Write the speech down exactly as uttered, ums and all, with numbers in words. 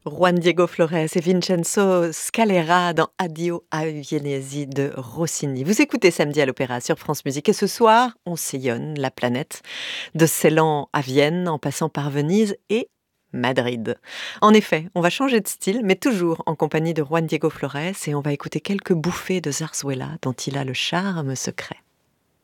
Juan Diego Flores et Vincenzo Scalera dans Addio a Viennesi de Rossini. Vous écoutez Samedi à l'Opéra sur France Musique et ce soir, on sillonne la planète de Ceylan à Vienne en passant par Venise et Madrid. En effet, on va changer de style, mais toujours en compagnie de Juan Diego Flores et on va écouter quelques bouffées de zarzuela dont il a le charme secret.